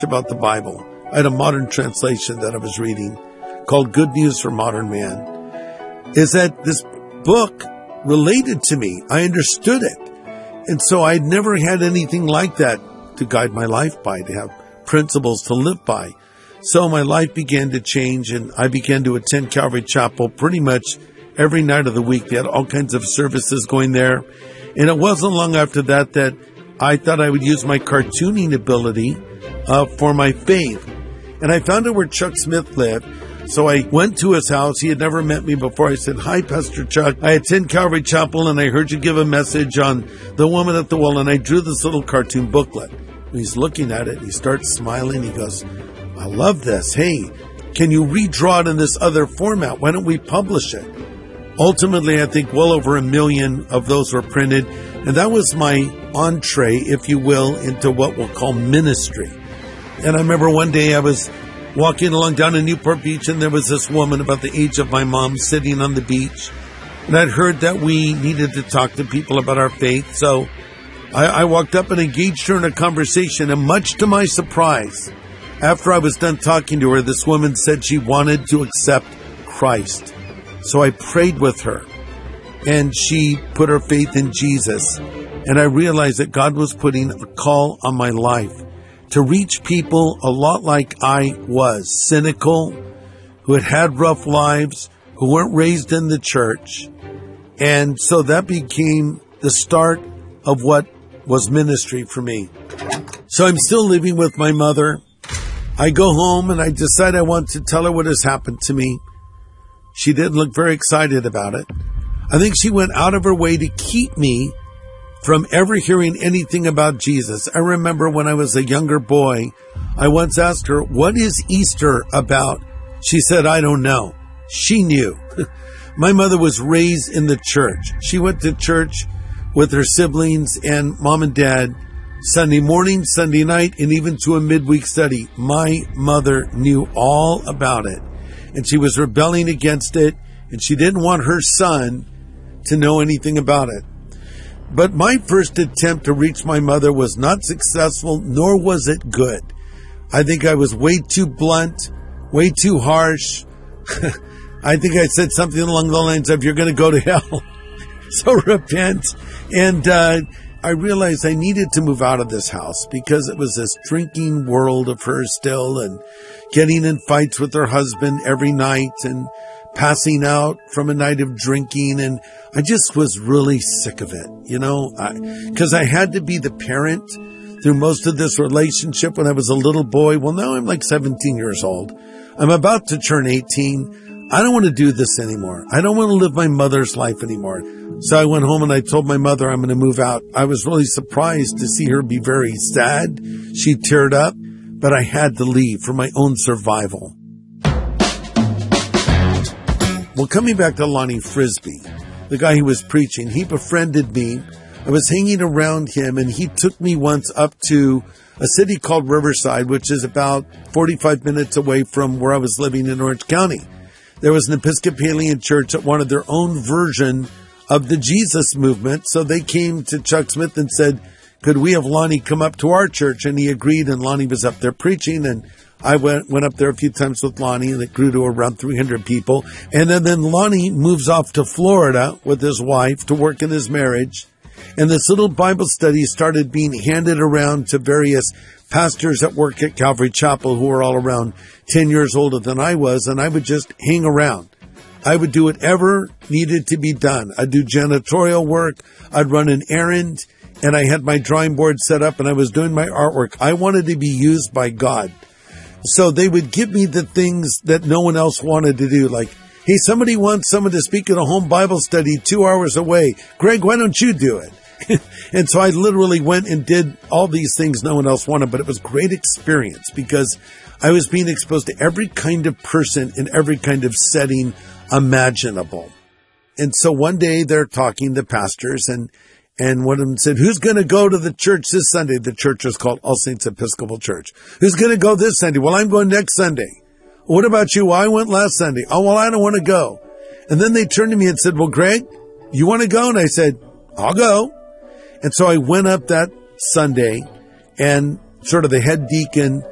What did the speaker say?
about the Bible. I had a modern translation that I was reading called Good News for Modern Man, is that this book related to me. I understood it. And so I'd never had anything like that to guide my life by, to have principles to live by. So my life began to change, and I began to attend Calvary Chapel pretty much every night of the week. They had all kinds of services going there. And it wasn't long after that that I thought I would use my cartooning ability for my faith. And I found out where Chuck Smith lived. So I went to his house. He had never met me before. I said, "Hi, Pastor Chuck. I attend Calvary Chapel, and I heard you give a message on the woman at the well." And I drew this little cartoon booklet. And he's looking at it. And he starts smiling. He goes, "I love this. Hey, can you redraw it in this other format? Why don't we publish it?" Ultimately, I think well over 1 million of those were printed. And that was my entree, if you will, into what we'll call ministry. And I remember one day I was walking along down in Newport Beach, and there was this woman about the age of my mom sitting on the beach. And I'd heard that we needed to talk to people about our faith. So I walked up and engaged her in a conversation. And much to my surprise, after I was done talking to her, this woman said she wanted to accept Christ. So I prayed with her, and she put her faith in Jesus. And I realized that God was putting a call on my life to reach people a lot like I was, cynical, who had had rough lives, who weren't raised in the church. And so that became the start of what was ministry for me. So I'm still living with my mother. I go home and I decide I want to tell her what has happened to me. She didn't look very excited about it. I think she went out of her way to keep me from ever hearing anything about Jesus. I remember when I was a younger boy, I once asked her, "What is Easter about?" She said, "I don't know." She knew. My mother was raised in the church. She went to church with her siblings and mom and dad Sunday morning, Sunday night, and even to a midweek study. My mother knew all about it, and she was rebelling against it, and she didn't want her son to know anything about it. But my first attempt to reach my mother was not successful, nor was it good. I think I was way too blunt, way too harsh. I think I said something along the lines of, "You're going to go to hell, so repent." And I realized I needed to move out of this house because it was this drinking world of hers still, and getting in fights with her husband every night, and passing out from a night of drinking. And I just was really sick of it, because I had to be the parent through most of this relationship when I was a little boy. Well, now I'm like 17 years old. I'm about to turn 18. I don't want to do this anymore. I don't want to live my mother's life anymore. So I went home and I told my mother I'm going to move out. I was really surprised to see her be very sad. She teared up, but I had to leave for my own survival. Well, coming back to Lonnie Frisbee, the guy who was preaching, he befriended me. I was hanging around him, and he took me once up to a city called Riverside, which is about 45 minutes away from where I was living in Orange County. There was an Episcopalian church that wanted their own version of the Jesus movement, so they came to Chuck Smith and said, "Could we have Lonnie come up to our church?" And he agreed, and Lonnie was up there preaching, and I went up there a few times with Lonnie, and it grew to around 300 people. And then Lonnie moves off to Florida with his wife to work in his marriage. And this little Bible study started being handed around to various pastors that work at Calvary Chapel who were all around 10 years older than I was. And I would just hang around. I would do whatever needed to be done. I'd do janitorial work. I'd run an errand. And I had my drawing board set up, and I was doing my artwork. I wanted to be used by God. So they would give me the things that no one else wanted to do, like, "Hey, somebody wants someone to speak at a home Bible study 2 hours away. Greg, why don't you do it?" And so I literally went and did all these things no one else wanted, but it was a great experience because I was being exposed to every kind of person in every kind of setting imaginable. And so one day they're talking, the pastors, and one of them said, "Who's going to go to the church this Sunday?" The church was called All Saints Episcopal Church. "Who's going to go this Sunday?" "Well, I'm going next Sunday." "What about you?" "Well, I went last Sunday." "Oh, well, I don't want to go." And then they turned to me and said, "Well, Greg, you want to go?" And I said, "I'll go." And so I went up that Sunday, and sort of the head deacon